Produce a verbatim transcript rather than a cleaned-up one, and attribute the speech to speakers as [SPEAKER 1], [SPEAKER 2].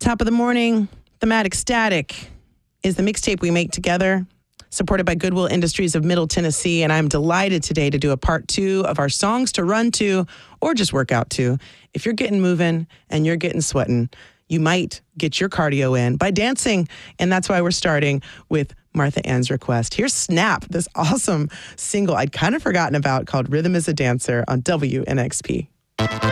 [SPEAKER 1] Top of the morning, Thematic Static is the mixtape we make together, supported by Goodwill Industries of Middle Tennessee. And I'm delighted today to do a part two of our songs to run to or just work out to. If you're getting moving and you're getting sweating, you might get your cardio in by dancing. And that's why we're starting with Martha Ann's request. Here's Snap, this awesome single I'd kind of forgotten about called Rhythm is a Dancer on W N X P.